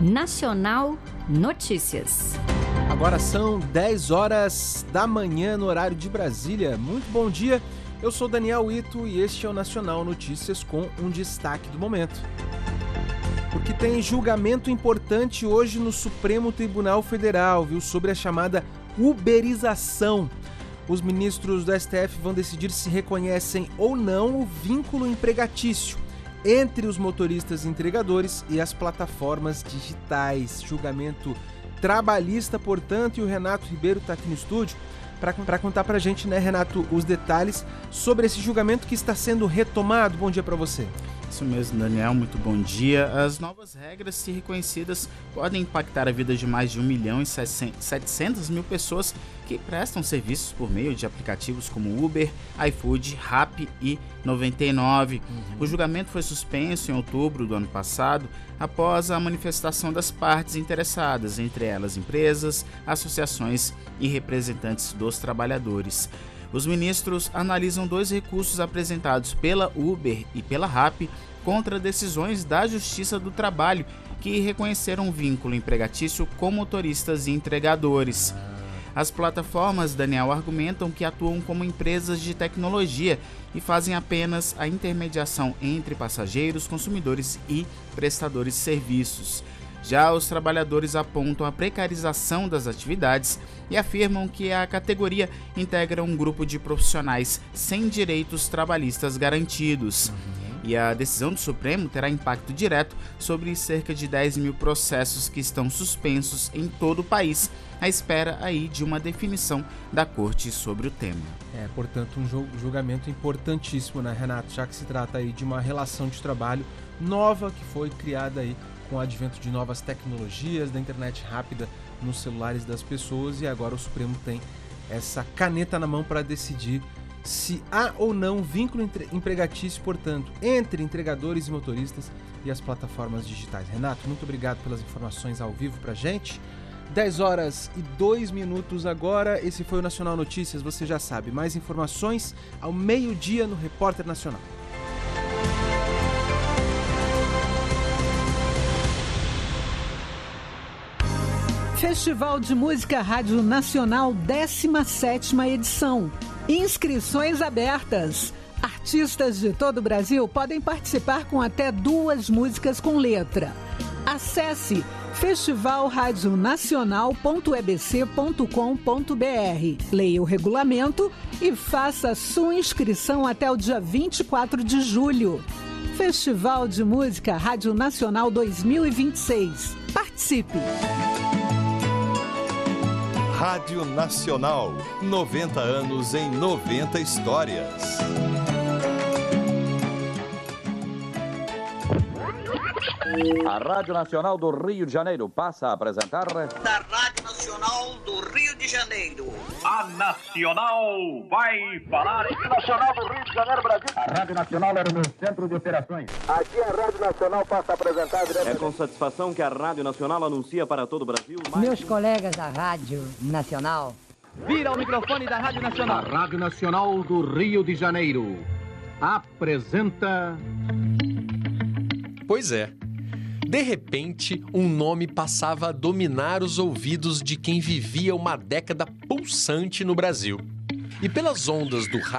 Nacional Notícias. Agora são 10 horas da manhã no horário de Brasília. Muito bom dia, eu sou Daniel Ito e este é o Nacional Notícias com um destaque do momento. Porque tem julgamento importante hoje no Supremo Tribunal Federal, sobre a chamada uberização. Os ministros do STF vão decidir se reconhecem ou não o vínculo empregatício entre os motoristas e entregadores e as plataformas digitais. Julgamento trabalhista, portanto, e o Renato Ribeiro está aqui no estúdio para contar para a gente, né, Renato, os detalhes sobre esse julgamento que está sendo retomado. Bom dia para você. Isso mesmo, Daniel, muito bom dia. As novas regras, se reconhecidas, podem impactar a vida de mais de 1.700.000 pessoas que prestam serviços por meio de aplicativos como Uber, iFood, Rappi e 99. O julgamento foi suspenso em outubro do ano passado, após a manifestação das partes interessadas, entre elas empresas, associações e representantes dos trabalhadores. Os ministros analisam 2 recursos apresentados pela Uber e pela Rappi contra decisões da Justiça do Trabalho que reconheceram um vínculo empregatício com motoristas e entregadores. As plataformas, Daniel, argumentam que atuam como empresas de tecnologia e fazem apenas a intermediação entre passageiros, consumidores e prestadores de serviços. Já os trabalhadores apontam a precarização das atividades e afirmam que a categoria integra um grupo de profissionais sem direitos trabalhistas garantidos. E a decisão do Supremo terá impacto direto sobre cerca de 10 mil processos que estão suspensos em todo o país, à espera aí de uma definição da Corte sobre o tema. Portanto, um julgamento importantíssimo, né, Renato? Já que se trata aí de uma relação de trabalho nova que foi criada aí com o advento de novas tecnologias, da internet rápida nos celulares das pessoas, e agora o Supremo tem essa caneta na mão para decidir se há ou não vínculo empregatício, portanto, entre entregadores e motoristas e as plataformas digitais. Renato, muito obrigado pelas informações ao vivo pra gente. 10 horas e 2 minutos agora, esse foi o Nacional Notícias, você já sabe, mais informações ao meio-dia no Repórter Nacional. Festival de Música Rádio Nacional, 17ª edição. Inscrições abertas. Artistas de todo o Brasil podem participar com até 2 músicas com letra. Acesse festivalradionacional.ebc.com.br. Leia o regulamento e faça sua inscrição até o dia 24 de julho. Festival de Música Rádio Nacional 2026. Participe! Rádio Nacional, 90 anos em 90 histórias. A Rádio Nacional do Rio de Janeiro passa a apresentar... Da Rádio Nacional do Rio de Janeiro. A Nacional vai falar em Nacional do Rio de Janeiro, Brasil. A Rádio Nacional era no centro de operações. Aqui a Rádio Nacional passa a apresentar... É com satisfação que a Rádio Nacional anuncia para todo o Brasil... Meus colegas da Rádio Nacional. Vira o microfone da Rádio Nacional. A Rádio Nacional do Rio de Janeiro apresenta... Pois é. De repente, um nome passava a dominar os ouvidos de quem vivia uma década pulsante no Brasil. E pelas ondas do rádio,